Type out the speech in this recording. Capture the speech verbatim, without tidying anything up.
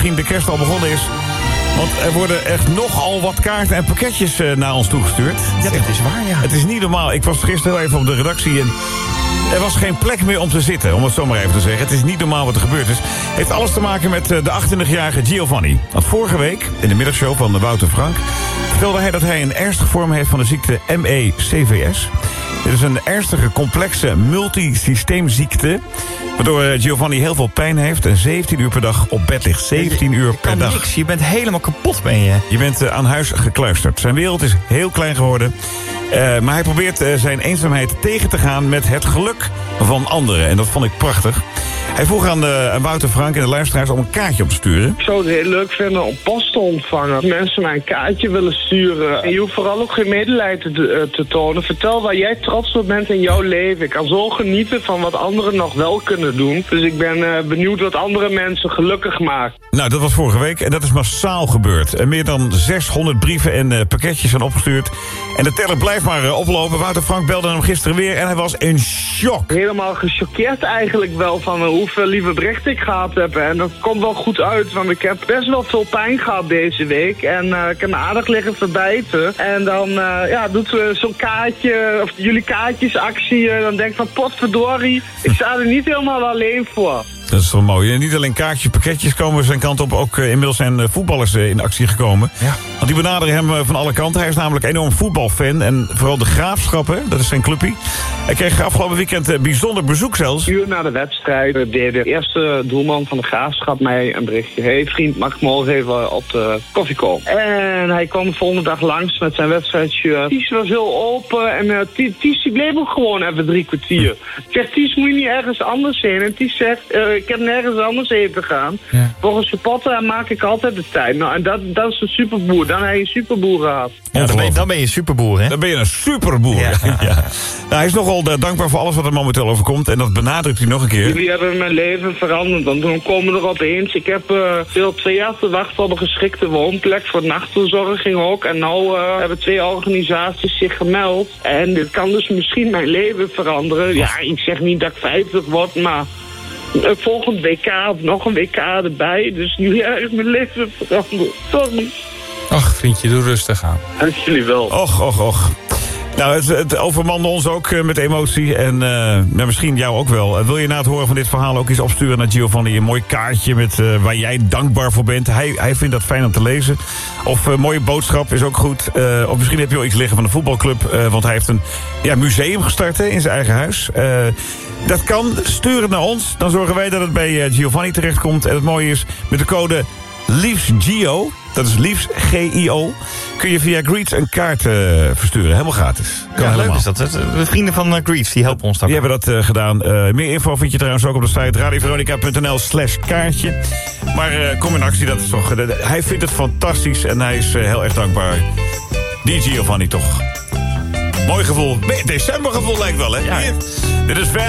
misschien de kerst al begonnen is. Want er worden echt nogal wat kaarten en pakketjes uh, naar ons toegestuurd. Ja, dat is waar, ja. Het is niet normaal. Ik was gisteren heel even op de redactie en er was geen plek meer om te zitten, om het zo maar even te zeggen. Het is niet normaal wat er gebeurd is. Het heeft alles te maken met de achtentwintigjarige Giovanni. Want vorige week, in de middagshow van Wouter Frank, vertelde hij dat hij een ernstige vorm heeft van de ziekte M E C V S. Dit is een ernstige, complexe multisysteemziekte, waardoor Giovanni heel veel pijn heeft en zeventien uur per dag op bed ligt. zeventien uur per dag. Niks. Je bent helemaal kapot, ben je. Je bent uh, aan huis gekluisterd. Zijn wereld is heel klein geworden. Uh, maar hij probeert uh, zijn eenzaamheid tegen te gaan met het geluk van anderen. En dat vond ik prachtig. Hij vroeg aan, uh, aan Wouter Frank en de luisteraars om een kaartje op te sturen. Ik zou het heel leuk vinden om post te ontvangen. Als mensen mij een kaartje willen sturen. En je hoeft vooral ook geen medelijden te, uh, te tonen. Vertel waar jij trots op bent in jouw leven. Ik kan zo genieten van wat anderen nog wel kunnen doen. Dus ik ben uh, benieuwd wat andere mensen gelukkig maakt. Nou, dat was vorige week en dat is massaal gebeurd. En meer dan zeshonderd brieven en uh, pakketjes zijn opgestuurd. En de teller blijft maar uh, oplopen. Wouter Frank belde hem gisteren weer en hij was in shock. Helemaal gechoqueerd eigenlijk wel van uh, hoeveel lieve berichten ik gehad heb. En dat komt wel goed uit, want ik heb best wel veel pijn gehad deze week. En uh, ik heb me aardig liggen verbijten. En dan uh, ja, doet uh, zo'n kaartje, of jullie kaartjesactie, uh, dan denk ik van potverdorie, ik sta er niet helemaal alleen voor. Dat is toch mooi. En niet alleen kaartjes, pakketjes komen zijn kant op. Ook uh, inmiddels zijn uh, voetballers uh, in actie gekomen. Ja. Want die benaderen hem uh, van alle kanten. Hij is namelijk een enorm voetbalfan. En vooral de Graafschap, hè, dat is zijn clubje. Hij kreeg afgelopen weekend uh, bijzonder bezoek zelfs. Een uur na de wedstrijd deed de eerste doelman van de Graafschap mij een berichtje. Hé hey, vriend, mag ik morgen even op de koffie komen? En hij kwam de volgende dag langs met zijn wedstrijdshirt. Ties was heel open en uh, Ties die bleef ook gewoon even drie kwartier. Ik zeg, Ties, moet je niet ergens anders heen? En Ties zegt, uh, ik heb nergens anders heen te gaan. Ja. Volgens supporter maak ik altijd de tijd. Nou, en dat, dat is een superboer. Dan heb je een superboer gehad. Ja, dan, ben je, dan ben je een superboer, hè? Dan ben je een superboer. Ja. Ja. Ja. Nou, hij is nogal uh, dankbaar voor alles wat er momenteel overkomt. En dat benadrukt hij nog een keer. Jullie hebben mijn leven veranderd. Want dan komen er opeens. Ik heb uh, veel twee jaar te wachten op een geschikte woonplek voor nachtzorging ook. En nou uh, hebben twee organisaties zich gemeld. En dit kan dus misschien mijn leven veranderen. Ja, ik zeg niet dat ik vijftig word, maar volgend W K of nog een W K erbij. Dus nu is mijn leven veranderd. Sorry. Ach, vriendje, doe rustig aan. Dank jullie wel. Och, och, och. Nou, het, het overmande ons ook uh, met emotie. En uh, nou, misschien jou ook wel. Uh, wil je na het horen van dit verhaal ook iets opsturen naar Giovanni? Een mooi kaartje met, uh, waar jij dankbaar voor bent. Hij, hij vindt dat fijn om te lezen. Of een uh, mooie boodschap is ook goed. Uh, of misschien heb je wel iets liggen van de voetbalclub. Uh, want hij heeft een ja, museum gestart hè, in zijn eigen huis. Uh, dat kan. Stuur het naar ons. Dan zorgen wij dat het bij uh, Giovanni terechtkomt. En het mooie is, met de code LiefsGio, dat is Liefs G I O, kun je via Greets een kaart uh, versturen. Helemaal gratis. Kan ja, helemaal. Leuk is dat. De vrienden van uh, Greets, die helpen ons daar. Die hebben dat uh, gedaan. Uh, meer info vind je trouwens ook op de site radioveronica.nl slash kaartje. Maar uh, kom in actie, dat is toch... Uh, hij vindt het fantastisch en hij is uh, heel erg dankbaar. Die Giovanni toch. Mooi gevoel. Decembergevoel lijkt wel, hè? Ja. Hier. Dit is Van